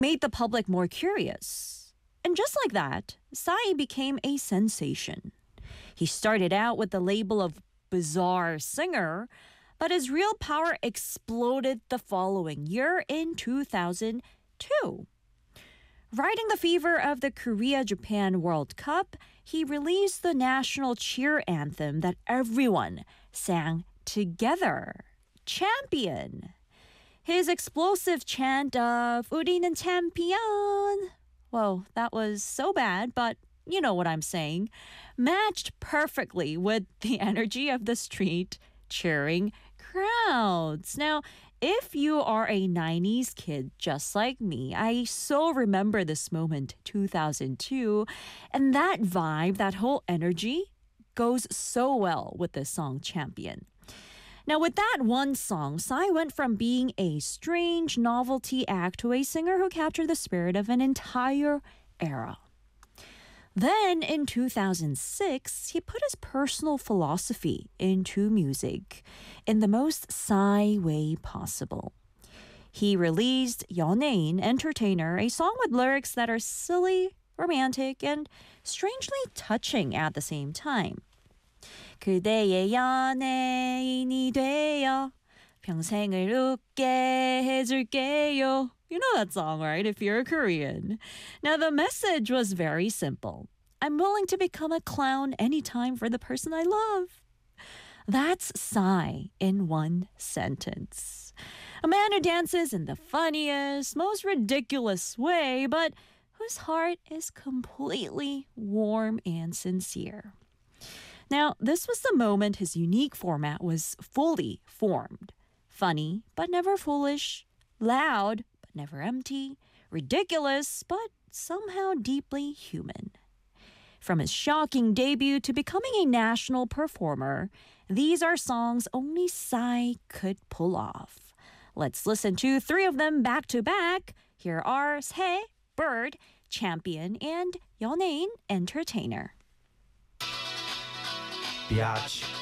made the public more curious. And just like that, Psy became a sensation. He started out with the label of bizarre singer, but his real power exploded the following year in 2002. Riding the fever of the Korea-Japan World Cup, he released the national cheer anthem that everyone sang together, Champion. His explosive chant of 우리는 champion, well, that was so bad, but you know what I'm saying, matched perfectly with the energy of the street cheering crowds. Now, if you are a 90s kid just like me, I so remember this moment, 2002, and that vibe, that whole energy goes so well with this song, Champion. Now, with that one song, Psy went from being a strange novelty act to a singer who captured the spirit of an entire era. Then, in 2006, he put his personal philosophy into music in the most Psy way possible. He released 연예인, Entertainer, a song with lyrics that are silly, romantic, and strangely touching at the same time. 그대의 연예인이 되어 평생을 웃게 해줄게요. You know that song, right? If you're a Korean. Now, the message was very simple. I'm willing to become a clown anytime for the person I love. That's Psy in one sentence. A man who dances in the funniest, most ridiculous way, but whose heart is completely warm and sincere. Now, this was the moment his unique format was fully formed. Funny, but never foolish. Loud, but never empty. Ridiculous, but somehow deeply human. From his shocking debut to becoming a national performer, these are songs only Psy could pull off. Let's listen to three of them back to back. Here are 새, Bird, Champion, and 연예인, Entertainer. Biatch.